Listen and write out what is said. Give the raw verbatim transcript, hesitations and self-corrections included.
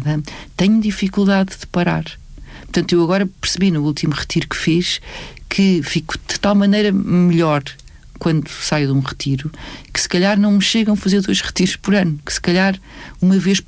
Uh, tenho dificuldade de parar. Portanto, eu agora percebi no último retiro que fiz que fico de tal maneira melhor quando saio de um retiro, que se calhar não me chegam a fazer dois retiros por ano, que se calhar uma vez